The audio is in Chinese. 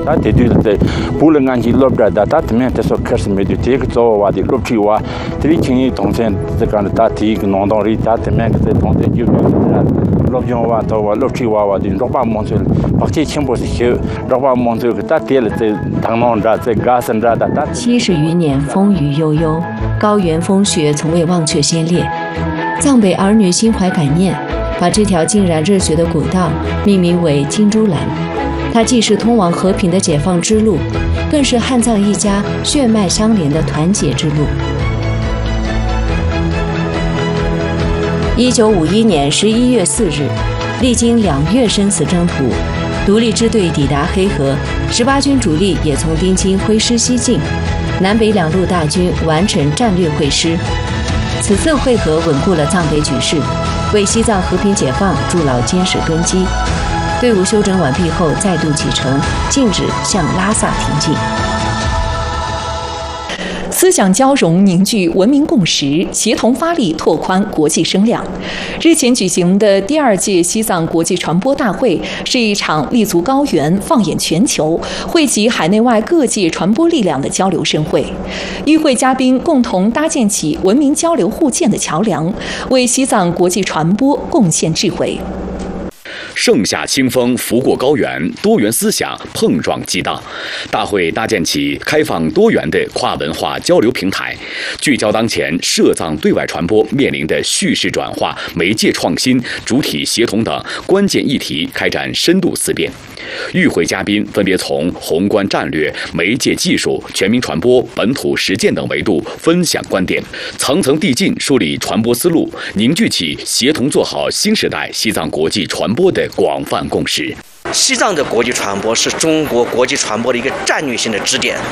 他对对对，不能按起落着的，他怎么样？他说开始没对这个做话的落去话，这里轻易同前这个他提一个弄到里，他怎么样？在同前就落用话到话落去话的，若把忙做，把这全部是修，若把忙做，他跌了在唐弄着，在嘎身着的。 70余年风雨悠悠，高原风雪从未忘却先烈。藏北儿女心怀感念，把这条浸染热血的古道命名为金珠兰。它既是通往和平的解放之路，更是汉藏一家血脉相连的团结之路。1951年11月4日，历经2月生死征途，独立支队抵达黑河，18军主力也从丁青挥师西进，南北两路大军完成战略会师。此次会合稳固了藏北局势，为西藏和平解放筑牢坚实根基。队伍休整完毕后再度启程，径直向拉萨挺进。 思想交融，凝聚文明共识，协同发力，拓宽国际声量。日前举行的第2届西藏国际传播大会是一场立足高原、放眼全球、汇集海内外各界传播力量的交流盛会。与会嘉宾共同搭建起文明交流互鉴的桥梁，为西藏国际传播贡献智慧。 盛夏清风拂过高原，多元思想碰撞激荡。大会搭建起开放多元的跨文化交流平台，聚焦当前涉藏对外传播面临的叙事转化、媒介创新、主体协同等关键议题，开展深度思辨。与会嘉宾分别从宏观战略、媒介技术、全民传播、本土实践等维度分享观点，层层递进梳理传播思路，凝聚起协同做好新时代西藏国际传播的广泛共识。 西藏的国际传播是中国国际传播的一个战略性的支点，